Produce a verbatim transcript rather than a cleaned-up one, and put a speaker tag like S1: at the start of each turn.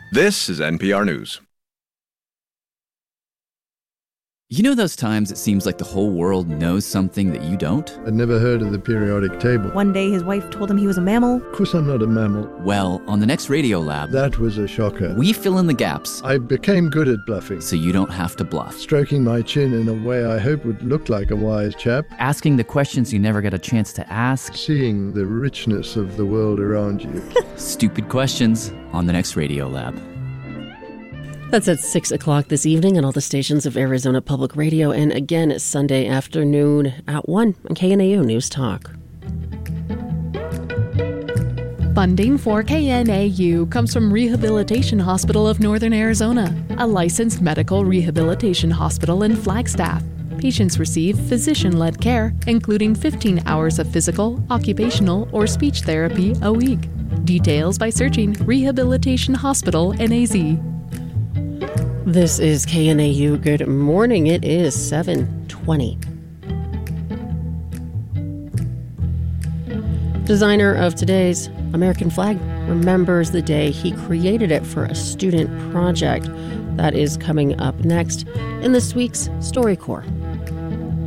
S1: This is N P R News.
S2: You know those times it seems like the whole world knows something that you don't?
S3: I'd never heard of the periodic table.
S4: One day his wife told him he was a mammal.
S3: Of course I'm not a mammal.
S2: Well, on the next Radio Lab,
S3: That was a shocker.
S2: we fill in the gaps
S3: I became good at bluffing.
S2: so you don't have to bluff.
S3: Stroking my chin in a way I hope would look like a wise chap.
S2: Asking the questions you never get a chance to ask.
S3: Seeing the richness of the world around you.
S2: Stupid questions on the next Radio Lab.
S5: That's at six o'clock this evening on all the stations of Arizona Public Radio, and again it's Sunday afternoon at one on K N A U News Talk.
S6: Funding for K N A U comes from Rehabilitation Hospital of Northern Arizona, a licensed medical rehabilitation hospital in Flagstaff. Patients receive physician-led care, including fifteen hours of physical, occupational, or speech therapy a week. Details by searching Rehabilitation Hospital N A Z.
S5: This is K N A U. Good morning. It is seven twenty. Designer of today's American flag remembers the day he created it for a student project. That is coming up next in this week's StoryCorps.